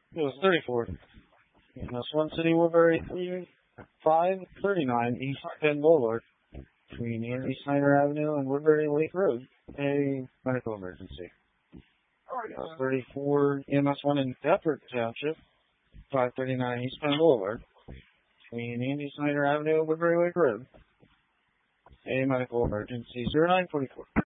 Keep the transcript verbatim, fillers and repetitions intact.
It was thirty-four. That's one City Woodbury three five thirty-nine East Penn Boulevard between Andy Snyder Avenue and Woodbury Lake Road. A medical emergency. Uh, thirty-four E M S one in Deptford Township, five thirty-nine East Penn Boulevard between Andy Snyder Avenue and Woodbury Lake Road. A medical emergency. zero nine forty-four.